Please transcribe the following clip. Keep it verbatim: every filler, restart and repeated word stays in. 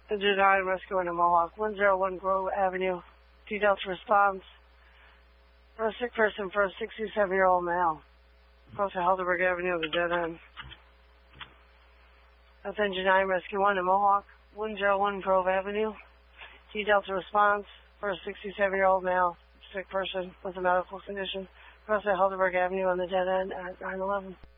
Denied rescue in Mohawk, one oh one Grove Avenue. T Delta response for a sick person for a sixty-seven-year-old male. Across the Helderberg Avenue of the dead end. That's Engine nine Rescue one in Mohawk, one oh one Grove Avenue. T Delta response for a sixty-seven-year-old male, sick person with a medical condition. Across the Helderberg Avenue on the dead end at nine eleven.